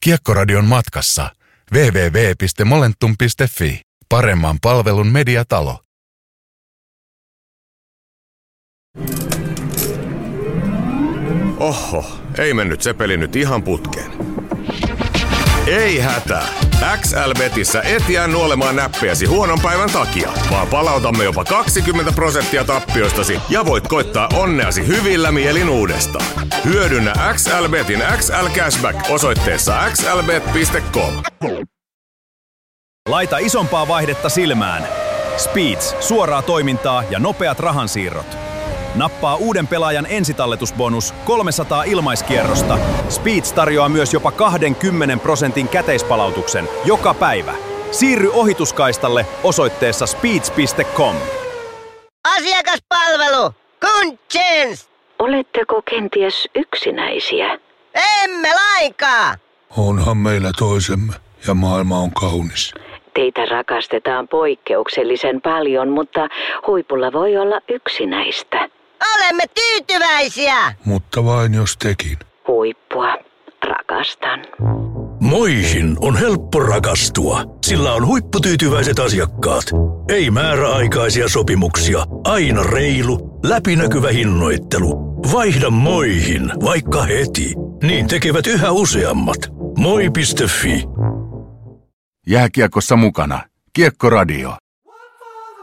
Kiekkoradion matkassa www.momentum.fi. Paremman palvelun mediatalo. Oho, ei mennyt se peli nyt ihan putkeen. Ei hätää. XL-Betissä et jää nuolemaan näppejäsi huonon päivän takia, vaan palautamme jopa 20% tappioistasi ja voit koittaa onneasi hyvillä mielin uudestaan. Hyödynnä XL-Betin XL Cashback osoitteessa xlbet.com. Laita isompaa vaihdetta silmään. Speeds, suoraa toimintaa ja nopeat rahansiirrot. Nappaa uuden pelaajan ensitalletusbonus 300 ilmaiskierrosta. Speeds tarjoaa myös jopa 20% käteispalautuksen joka päivä. Siirry ohituskaistalle osoitteessa speeds.com. Asiakaspalvelu! Kuntsens! Oletteko kenties yksinäisiä? Emme lainkaan! Onhan meillä toisemme ja maailma on kaunis. Teitä rakastetaan poikkeuksellisen paljon, mutta huipulla voi olla yksinäistä. Olemme tyytyväisiä! Mutta vain jos tekin. Huippua. Rakastan. Moihin on helppo rakastua, sillä on huipputyytyväiset asiakkaat. Ei määräaikaisia sopimuksia, aina reilu, läpinäkyvä hinnoittelu. Vaihda Moihin vaikka heti. Niin tekevät yhä useammat. Moi.fi. Jääkiekossa mukana Kiekkoradio.